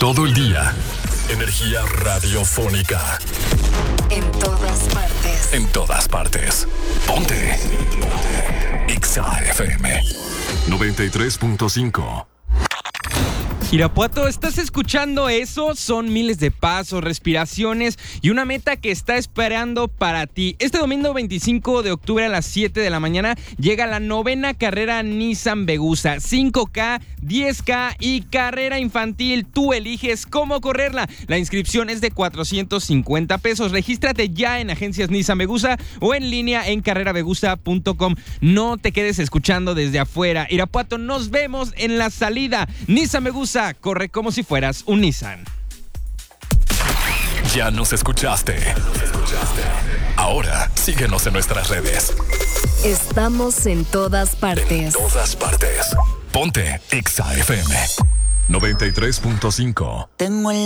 Todo el día. Energía radiofónica. En todas partes. En todas partes. Ponte. Exa FM 93.5. Irapuato, ¿estás escuchando eso? Son miles de pasos, respiraciones y una meta que está esperando para ti. Este domingo 25 de octubre a las 7 de la mañana llega la 9ª carrera Nissan Vegusa. 5K, 10K y carrera infantil. Tú eliges cómo correrla. La inscripción es de 450 pesos. Regístrate ya en agencias Nissan Vegusa o en línea en carreravegusa.com. No te quedes escuchando desde afuera. Irapuato, nos vemos en la salida. Nissan Vegusa. Corre como si fueras un Nissan. Ya nos escuchaste. Ahora síguenos en nuestras redes. Estamos en todas partes. En todas partes. Ponte Exa FM 93.5. Tengo el